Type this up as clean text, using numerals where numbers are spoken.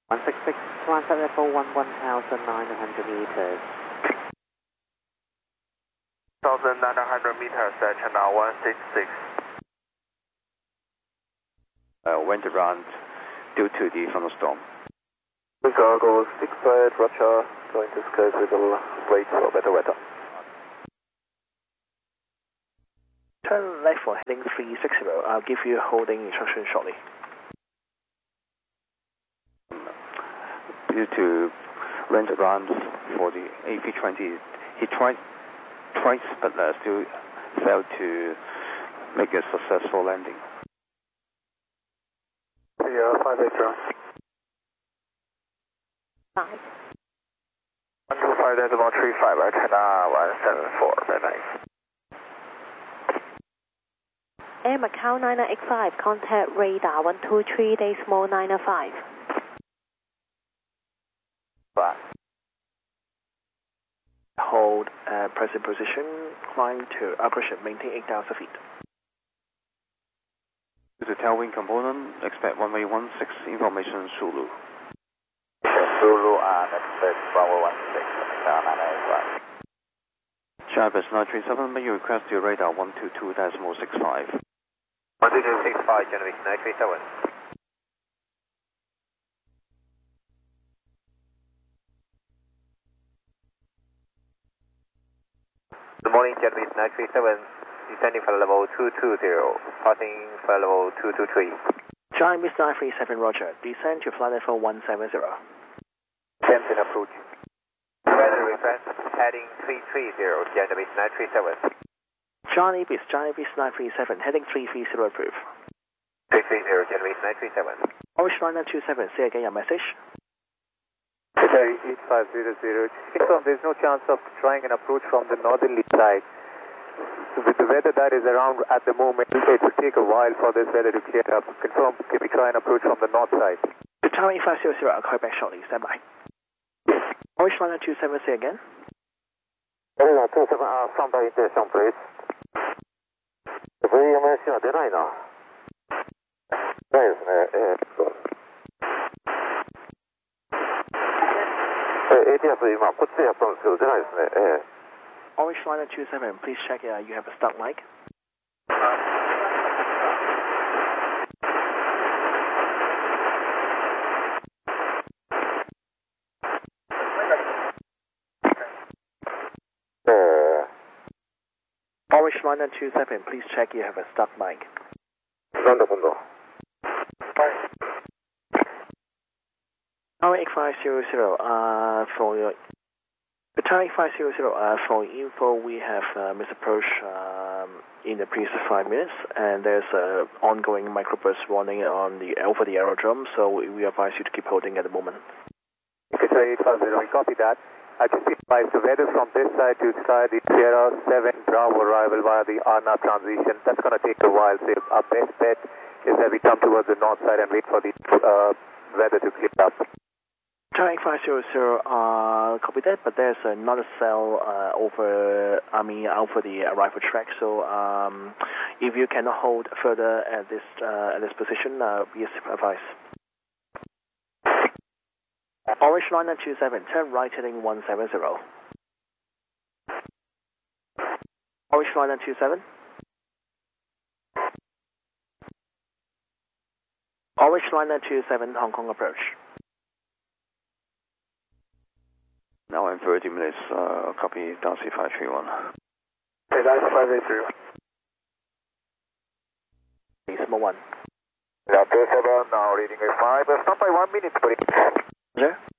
166, transit level 11,900 meters. 1,900 meters at channel 166. Went around due to the thunderstorm. Chicago 65, Roger, going to Skysignal, wait for better weather. Turn left for heading 360. I'll give you holding instruction shortly. Due to went around for the A320, he tried twice but still failed to make a successful landing. Yeah, 580. 5. 125.35 at channel 174, very nice. Air Macau 9985, contact radar 123.905. Hold present position, climb to operation, maintain 8,000 feet. To the tailwind component, expect runway 16, information Zulu. Zulu and expect runway 16, Macau 985. Jabez 937, may you request your radar 122.65. 122.65, Genevieve 937. Good morning, Genevieve 937. Descending for level 220, passing for level 223. Giant Miss 937, Roger. Descend to flight level 170. Tempting approach. Weather request, heading 330, Genevieve 937. Johnny Bis 937, heading 330 approve. 330, Genevieve 937. Orange Liner 27, say again your message. Secretary 8500, confirm there's no chance of trying an approach from the northerly side. With the weather that is around at the moment, it will take a while for this weather to clear up. Confirm, can we try and approach from the north side? To Tower 8500, I'll call back shortly, stand by. Orange Liner 27, say again. Liner 27, standby invitation, please. VMS は出ないな。ないですね。ATS 今こっちでやったんですけど出ないですね。 Orange Liner 27, please check you have a stuck mic. Orange Liner 27, please check you have a stuck mic. なんだ今度。 Tower 8500, for your Tower 8500, for info, we have misapproach in the previous 5 minutes, and there's an ongoing microburst warning on the over the aerodrome, so we advise you to keep holding at the moment. Okay, Tower 8500, we copy that. I just advise the weather from this side to try the Sierra 7 Bravo arrival via the Arna transition. That's going to take a while, so our best bet is that we come towards the north side and wait for the weather to clear up. Tower 8500, copy that, but there's another cell over the arrival track, so if you cannot hold further at this position, please advise. Orange Liner 27, turn right heading 170. Orange Liner 27. Orange Liner 27, Hong Kong approach. Now in 30 minutes, copy Darcy 531. Hey, Darcy 583. Decima 1. Yeah, 27, now reading a 5. Stop by 1 minute, please. Roger.